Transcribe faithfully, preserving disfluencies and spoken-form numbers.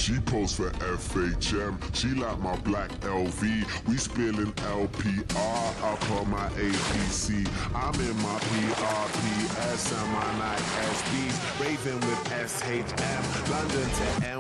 She posed for F H M, she like my black L V. We spilling L P R up on my A P C. I'm in my P R P S and my Nike S Bs, raving with S H M, London to M.